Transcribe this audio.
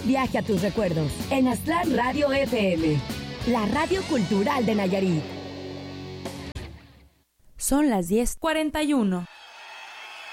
viaje a tus recuerdos en Aztlán Radio FM, la radio cultural de Nayarit. Son las 10:41.